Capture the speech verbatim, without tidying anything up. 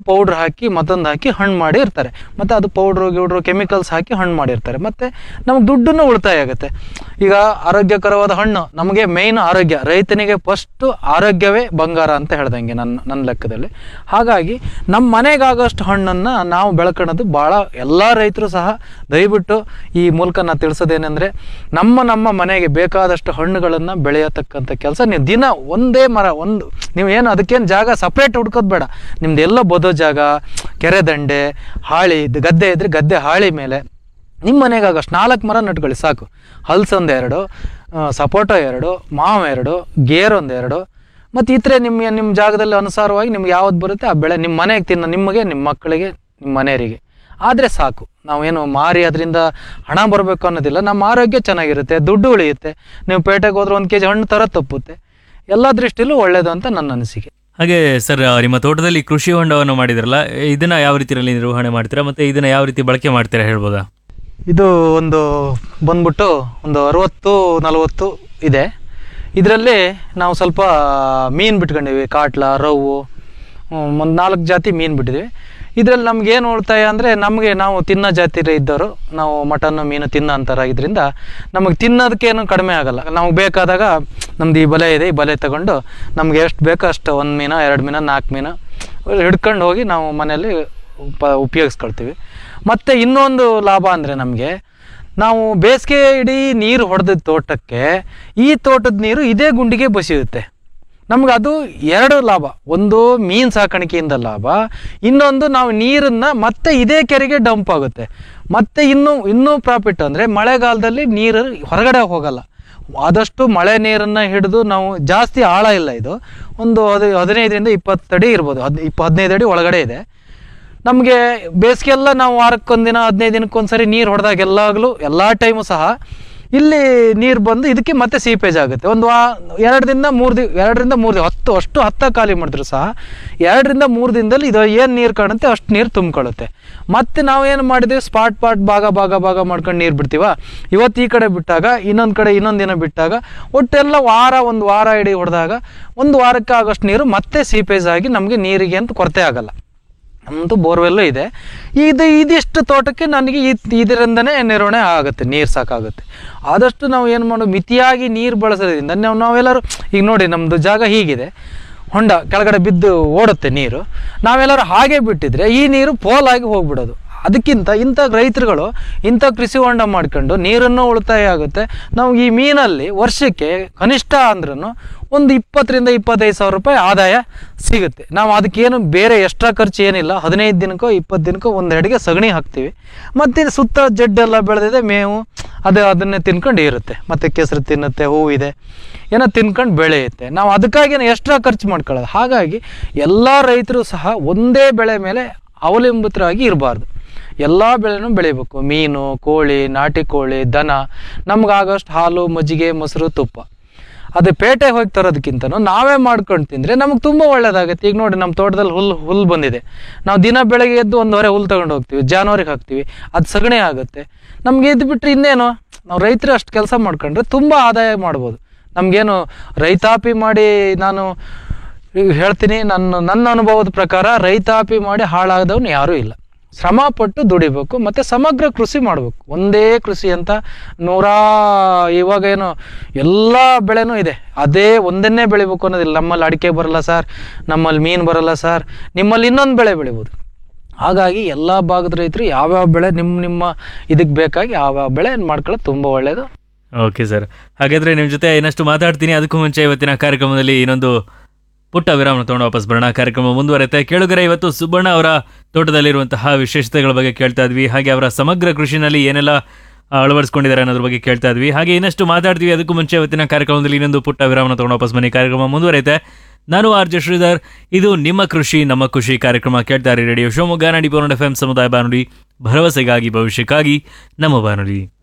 Powder ಹಾಕಿ ಮತ್ತೊಂದು ಹಾಕಿ ಹಣ್ಣು ಮಾಡಿ ಇರ್ತಾರೆ. ಮತ್ತು ಅದು ಪೌಡ್ರು ಗಿಡ್ರು ಕೆಮಿಕಲ್ಸ್ ಹಾಕಿ ಹಣ್ಣು ಮಾಡಿರ್ತಾರೆ. ಮತ್ತು ನಮಗೆ ದುಡ್ಡನ್ನು ಉಳಿತಾಯ ಆಗುತ್ತೆ. ಈಗ ಆರೋಗ್ಯಕರವಾದ ಹಣ್ಣು ನಮಗೆ ಮೇಯ್ನ್ ಆರೋಗ್ಯ, ರೈತನಿಗೆ ಫಸ್ಟು ಆರೋಗ್ಯವೇ ಬಂಗಾರ ಅಂತ ಹೇಳ್ದಂಗೆ ನನ್ನ ನನ್ನ ಲೆಕ್ಕದಲ್ಲಿ. ಹಾಗಾಗಿ ನಮ್ಮ ಮನೆಗಾಗೋಷ್ಟು ಹಣ್ಣನ್ನು ನಾವು ಬೆಳ್ಕೊಳ್ಳೋದು ಭಾಳ, ಎಲ್ಲ ರೈತರು ಸಹ ದಯವಿಟ್ಟು ಈ ಮೂಲಕ ನಾನು ತಿಳಿಸೋದೇನೆಂದರೆ, ನಮ್ಮ ನಮ್ಮ ಮನೆಗೆ ಬೇಕಾದಷ್ಟು ಹಣ್ಣುಗಳನ್ನು ಬೆಳೆಯತಕ್ಕಂಥ ಕೆಲಸ ನೀವು ದಿನ ಒಂದೇ ಮರ ಒಂದು, ನೀವು ಏನು ಅದಕ್ಕೇನು ಜಾಗ ಸಪ್ರೇಟ್ ಹುಡ್ಕೋದು ಬೇಡ. ನಿಮ್ದು ಎಲ್ಲ ಬದೋ ಜಾಗ, ಕೆರೆ ದಂಡೆ, ಹಾಳಿ, ಗದ್ದೆ ಇದ್ದರೆ ಗದ್ದೆ ಹಾಳಿ ಮೇಲೆ ನಿಮ್ಮ ಮನೆಗಾಗಷ್ಟು ನಾಲ್ಕು ಮರ ನಟ್ಕೊಳ್ಳಿ ಸಾಕು. ಹಲ್ಸೊಂದು ಎರಡು, ಸಪೋಟ ಎರಡು, ಮಾವು ಎರಡು, ಗೇರ್ ಒಂದೆರಡು, ಮತ್ತು ಇತರೆ ನಿಮ್ಮ ನಿಮ್ಮ ಜಾಗದಲ್ಲಿ ಅನುಸಾರವಾಗಿ ನಿಮ್ಗೆ ಯಾವ್ದು ಬರುತ್ತೆ ಆ ಬೆಳೆ ನಿಮ್ಮ ಮನೆಗೆ ತಿನ್ನೋ, ನಿಮಗೆ, ನಿಮ್ಮ ಮಕ್ಕಳಿಗೆ, ನಿಮ್ಮ ಮನೆಯವರಿಗೆ ಆದರೆ ಸಾಕು. ನಾವೇನು ಮಾರಿ ಅದರಿಂದ ಹಣ ಬರಬೇಕು ಅನ್ನೋದಿಲ್ಲ. ನಮ್ಮ ಆರೋಗ್ಯ ಚೆನ್ನಾಗಿರುತ್ತೆ, ದುಡ್ಡು ಉಳಿಯುತ್ತೆ. ನೀವು ಪೇಟೆಗೆ ಹೋದ್ರೆ ಒಂದು ಕೆ ಜಿ ಹಣ್ಣು ಥರ ತಪ್ಪುತ್ತೆ. ಎಲ್ಲ ದೃಷ್ಟಿಯಲ್ಲೂ ಒಳ್ಳೆಯದು ಅಂತ ನನ್ನ ಅನಿಸಿಕೆ. ಹಾಗೆ ಸರ್, ನಿಮ್ಮ ತೋಟದಲ್ಲಿ ಕೃಷಿ ಹೊಂಡವನ್ನು ಮಾಡಿದ್ರಲ್ಲ, ಇದನ್ನ ಯಾವ ರೀತಿಯಲ್ಲಿ ನಿರ್ವಹಣೆ ಮಾಡ್ತೀರಾ ಮತ್ತು ಇದನ್ನ ಯಾವ ರೀತಿ ಬಳಕೆ ಮಾಡ್ತೀರಾ ಹೇಳ್ಬೋದಾ? ಇದು ಒಂದು ಬಂದ್ಬಿಟ್ಟು ಒಂದು ಅರವತ್ತು ನಲವತ್ತು ಇದೆ. ಇದರಲ್ಲಿ ನಾವು ಸ್ವಲ್ಪ ಮೀನು ಬಿಟ್ಕೊಂಡಿವಿ, ಕಾಟ್ಲ, ರವ್ವು, ಒಂದು ನಾಲ್ಕು ಜಾತಿ ಮೀನು ಬಿಟ್ಟಿದ್ವಿ. ಇದರಲ್ಲಿ ನಮಗೇನು ಉಳಿತಾಯ ಅಂದರೆ, ನಮಗೆ ನಾವು ತಿನ್ನೋ ಜಾತಿ ಇದ್ದವರು, ನಾವು ಮಟನ್ನು ಮೀನು ತಿನ್ನೋ ಅಂಥರಾಗಿದ್ದರಿಂದ ನಮಗೆ ತಿನ್ನೋದಕ್ಕೇನು ಕಡಿಮೆ ಆಗೋಲ್ಲ. ನಮಗೆ ಬೇಕಾದಾಗ ನಮ್ದು ಈ ಬಲೆ ಇದೆ, ಈ ಬಲೆ ತಗೊಂಡು ನಮ್ಗೆ ಎಷ್ಟು ಬೇಕೋ ಅಷ್ಟು ಒಂದು ಮೀನು, ಎರಡು ಮೀನು, ನಾಲ್ಕು ಮೀನು ಹಿಡ್ಕೊಂಡು ಹೋಗಿ ನಾವು ಮನೆಯಲ್ಲಿ ಉಪ ಉಪಯೋಗಿಸ್ಕೊಳ್ತೀವಿ. ಮತ್ತು ಇನ್ನೊಂದು ಲಾಭ ಅಂದರೆ ನಮಗೆ, ನಾವು ಬೇಸಿಗೆ ಇಡೀ ನೀರು ಹೊಡೆದ ತೋಟಕ್ಕೆ ಈ ತೋಟದ ನೀರು ಇದೇ ಗುಂಡಿಗೆ ಬಸಿಯುತ್ತೆ. ನಮ್ಗೆ ಅದು ಎರಡು ಲಾಭ. ಒಂದು ಮೀನು ಸಾಕಾಣಿಕೆಯಿಂದ ಲಾಭ, ಇನ್ನೊಂದು ನಾವು ನೀರನ್ನು ಮತ್ತೆ ಇದೇ ಕೆರೆಗೆ ಡಂಪ್ ಆಗುತ್ತೆ. ಮತ್ತು ಇನ್ನೂ ಇನ್ನೂ ಪ್ರಾಫಿಟ್ ಅಂದರೆ, ಮಳೆಗಾಲದಲ್ಲಿ ನೀರು ಹೊರಗಡೆ ಹೋಗಲ್ಲ. ಆದಷ್ಟು ಮಳೆ ನೀರನ್ನು ಹಿಡಿದು ನಾವು ಜಾಸ್ತಿ ಆಳ ಇಲ್ಲ, ಇದು ಒಂದು ಹದಿ ಹದಿನೈದರಿಂದ ಇಪ್ಪತ್ತು ಅಡಿ ಇರ್ಬೋದು, ಹದ್ ಇಪ್ಪ ಹದಿನೈದು ಅಡಿ ಒಳಗಡೆ ಇದೆ. ನಮಗೆ ಬೇಸಿಗೆಲ್ಲ ನಾವು ವಾರಕ್ಕೊಂದಿನ ಹದಿನೈದು ದಿನಕ್ಕೊಂದು ಸರಿ ನೀರು ಹೊಡೆದಾಗ ಎಲ್ಲಾಗಲೂ ಎಲ್ಲ ಟೈಮು ಸಹ ಇಲ್ಲಿ ನೀರು ಬಂದು ಇದಕ್ಕೆ ಮತ್ತೆ ಸೀಪೇಜ್ ಆಗುತ್ತೆ. ಒಂದು ವಾ ಎರಡರಿಂದ ಮೂರು ದಿನ ಎರಡರಿಂದ ಮೂರು ದಿನ ಹತ್ತು ಅಷ್ಟು ಹತ್ತ ಖಾಲಿ ಮಾಡಿದ್ರು ಸಹ ಎರಡರಿಂದ ಮೂರು ದಿನದಲ್ಲಿ ಇದು ಏನು ನೀರು ಕಾಣುತ್ತೆ ಅಷ್ಟು ನೀರು ತುಂಬಿಕೊಳ್ಳುತ್ತೆ. ಮತ್ತು ನಾವು ಏನು ಮಾಡಿದ್ದೀವಿ, ಸ್ಪಾಟ್ ಪಾಟ್ ಭಾಗ ಭಾಗ ಭಾಗ ಮಾಡ್ಕೊಂಡು ನೀರು ಬಿಡ್ತೀವ. ಇವತ್ತು ಈ ಕಡೆ ಬಿಟ್ಟಾಗ ಇನ್ನೊಂದು ಕಡೆ ಇನ್ನೊಂದು ದಿನ ಬಿಟ್ಟಾಗ ಒಟ್ಟೆಲ್ಲ ವಾರ ಒಂದು ವಾರ ಇಡೀ ಹೊಡೆದಾಗ ಒಂದು ವಾರಕ್ಕೆ ಆಗೋಷ್ಟು ನೀರು ಮತ್ತೆ ಸೀಪೇಜ್ ಆಗಿ ನಮಗೆ ನೀರಿಗೆ ಅಂತ ಕೊರತೆ ಆಗಲ್ಲ. ನಮ್ಮದು ಬೋರ್ವೆಲ್ಲು ಇದೆ. ಇದು ಇದಿಷ್ಟು ತೋಟಕ್ಕೆ ನನಗೆ ಈ ಇದರಿಂದನೇ ನಿರ್ವಹಣೆ ಆಗುತ್ತೆ, ನೀರು ಸಾಕಾಗುತ್ತೆ. ಆದಷ್ಟು ನಾವು ಏನು ಮಾಡೋದು, ಮಿತಿಯಾಗಿ ನೀರು ಬಳಸೋದ್ರಿಂದ ನಾವು ನಾವೆಲ್ಲರೂ ಈಗ ನೋಡಿ, ನಮ್ಮದು ಜಾಗ ಹೀಗಿದೆ, ಹೊಂಡ ಕೆಳಗಡೆ ಬಿದ್ದು ಓಡುತ್ತೆ ನೀರು. ನಾವೆಲ್ಲರೂ ಹಾಗೆ ಬಿಟ್ಟಿದ್ರೆ ಈ ನೀರು ಪೋಲಾಗಿ ಹೋಗ್ಬಿಡೋದು. ಅದಕ್ಕಿಂತ ಇಂಥ ರೈತರುಗಳು ಇಂಥ ಕೃಷಿ ಹೊಂಡ ಮಾಡ್ಕೊಂಡು ನೀರನ್ನು ಉಳಿತಾಯ ಆಗುತ್ತೆ. ನಾವು ಈ ಮೀನಲ್ಲಿ ವರ್ಷಕ್ಕೆ ಕನಿಷ್ಠ ಅಂದ್ರೂ ಒಂದು ಇಪ್ಪತ್ತರಿಂದ ಇಪ್ಪತ್ತೈದು ಸಾವಿರ ರೂಪಾಯಿ ಆದಾಯ ಸಿಗುತ್ತೆ. ನಾವು ಅದಕ್ಕೇನು ಬೇರೆ ಎಕ್ಸ್ಟ್ರಾ ಖರ್ಚು ಏನಿಲ್ಲ. ಹದಿನೈದು ದಿನಕ್ಕೋ ಇಪ್ಪತ್ತು ದಿನಕ್ಕೋ ಒಂದೆರಡಿಗೆ ಸಗಣಿ ಹಾಕ್ತೀವಿ. ಮತ್ತು ಸುತ್ತ ಜಡ್ಡೆಲ್ಲ ಬೆಳೆದಿದೆ, ಮೇವು ಅದು ಅದನ್ನೇ ತಿನ್ಕೊಂಡು ಇರುತ್ತೆ. ಮತ್ತು ಕೆಸರು ತಿನ್ನುತ್ತೆ, ಹೂವಿದೆ, ಏನೋ ತಿನ್ಕೊಂಡು ಬೆಳೆಯುತ್ತೆ. ನಾವು ಅದಕ್ಕಾಗಿ ಎಕ್ಸ್ಟ್ರಾ ಖರ್ಚು ಮಾಡ್ಕೊಳ್ಳೋದು. ಹಾಗಾಗಿ ಎಲ್ಲ ರೈತರು ಸಹ ಒಂದೇ ಬೆಳೆ ಮೇಲೆ ಅವಲಂಬಿತರಾಗಿ ಇರಬಾರ್ದು. ಎಲ್ಲ ಬೆಳೆನೂ ಬೆಳಿಬೇಕು. ಮೀನು, ಕೋಳಿ, ನಾಟಿ ಕೋಳಿ, ದನ, ನಮಗಾಗೋಷ್ಟು ಹಾಲು, ಮಜ್ಜಿಗೆ, ಮೊಸರು, ತುಪ್ಪ. ಅದು ಪೇಟೆಗೆ ಹೋಗಿ ತರೋದಕ್ಕಿಂತನೂ ನಾವೇ ಮಾಡ್ಕೊಂಡು ತಿಂದರೆ ನಮಗೆ ತುಂಬ ಒಳ್ಳೆಯದಾಗುತ್ತೆ. ಈಗ ನೋಡಿ, ನಮ್ಮ ತೋಟದಲ್ಲಿ ಹುಲ್ಲು ಹುಲ್ಲು ಬಂದಿದೆ. ನಾವು ದಿನ ಬೆಳಗ್ಗೆ ಎದ್ದು ಒಂದುವರೆ ಹುಲ್ಲು ತೊಗೊಂಡು ಹೋಗ್ತೀವಿ, ಜಾನುವಾರಿಗೆ ಹಾಕ್ತೀವಿ, ಅದು ಸಗಣಿ ಆಗುತ್ತೆ. ನಮ್ಗೆ ಇದು ಬಿಟ್ಟರೆ ಇನ್ನೇನು, ನಾವು ರೈತರು ಅಷ್ಟು ಕೆಲಸ ಮಾಡ್ಕೊಂಡ್ರೆ ತುಂಬ ಆದಾಯ ಮಾಡ್ಬೋದು. ನಮಗೇನು ರೈತಾಪಿ ಮಾಡಿ, ನಾನು ಹೇಳ್ತೀನಿ, ನನ್ನ ನನ್ನ ಅನುಭವದ ಪ್ರಕಾರ ರೈತಾಪಿ ಮಾಡಿ ಹಾಳಾದವನು ಯಾರೂ ಇಲ್ಲ. ಶ್ರಮಪಟ್ಟು ದುಡಿಬೇಕು ಮತ್ತು ಸಮಗ್ರ ಕೃಷಿ ಮಾಡಬೇಕು. ಒಂದೇ ಕೃಷಿ ಅಂತ ನೂರಾ ಇವಾಗ ಏನು ಎಲ್ಲ ಬೆಳೆನೂ ಇದೆ, ಅದೇ ಒಂದನ್ನೇ ಬೆಳಿಬೇಕು ಅನ್ನೋದಿಲ್ಲ. ನಮ್ಮಲ್ಲಿ ಅಡಿಕೆ ಬರಲ್ಲ ಸರ್, ನಮ್ಮಲ್ಲಿ ಮೀನು ಬರಲ್ಲ ಸರ್, ನಿಮ್ಮಲ್ಲಿ ಇನ್ನೊಂದು ಬೆಳೆ ಬೆಳಿಬೋದು. ಹಾಗಾಗಿ ಎಲ್ಲ ಭಾಗದ ರೈತರು ಯಾವ್ಯಾವ ಬೆಳೆ ನಿಮ್ಮ ನಿಮ್ಮ ಇದಕ್ಕೆ ಬೇಕಾಗಿ ಯಾವ್ಯಾವ ಬೆಳೆ ಮಾಡ್ಕೊಳ್ಳೋದು ತುಂಬ ಒಳ್ಳೆಯದು. ಓಕೆ ಸರ್, ಹಾಗಾದರೆ ನಿಮ್ಮ ಜೊತೆ ಇನ್ನಷ್ಟು ಮಾತಾಡ್ತೀನಿ. ಅದಕ್ಕೂ ಮುಂಚೆ ಇವತ್ತಿನ ಕಾರ್ಯಕ್ರಮದಲ್ಲಿ ಇನ್ನೊಂದು ಪುಟ್ಟ ವಿರಾಮ ತೊಗೊಂಡು ವಾಪಸ್ ಬರೋಣ. ಕಾರ್ಯಕ್ರಮ ಮುಂದುವರೆಯುತ್ತೆ. ಕೇಳುಗರೆ, ಇವತ್ತು ಸುಬ್ಬಣ್ಣ ಅವರ ತೋಟದಲ್ಲಿರುವಂತಹ ವಿಶೇಷತೆಗಳ ಬಗ್ಗೆ ಕೇಳ್ತಾ ಇದ್ವಿ. ಹಾಗೆ ಅವರ ಸಮಗ್ರ ಕೃಷಿನಲ್ಲಿ ಏನೆಲ್ಲ ಅಳವಡಿಸ್ಕೊಂಡಿದ್ದಾರೆ ಅನ್ನೋದ್ರ ಬಗ್ಗೆ ಕೇಳ್ತಾ ಇದ್ವಿ. ಹಾಗೆ ಇನ್ನಷ್ಟು ಮಾತಾಡ್ತೀವಿ. ಅದಕ್ಕೂ ಮುಂಚೆ ಇವತ್ತಿನ ಕಾರ್ಯಕ್ರಮದಲ್ಲಿ ಇನ್ನೊಂದು ಪುಟ್ಟ ವಿರಾಮ ತೊಗೊಂಡು ವಾಪಸ್ ಬನ್ನಿ. ಕಾರ್ಯಕ್ರಮ ಮುಂದುವರೆಯುತ್ತೆ. ನಾನು ಆರ್ ಜೆ ಶ್ರೀಧರ್. ಇದು ನಿಮ್ಮ ಕೃಷಿ ನಮ್ಮ ಖುಷಿ ಕಾರ್ಯಕ್ರಮ. ಕೇಳ್ತಾ ಇರಿ radio Shivamogga ninety four F M ಸಮುದಾಯ ಬಾನುಲಿ, ಭರವಸೆಗಾಗಿ ಭವಿಷ್ಯಕ್ಕಾಗಿ ನಮ್ಮ ಬಾನುಲಿ.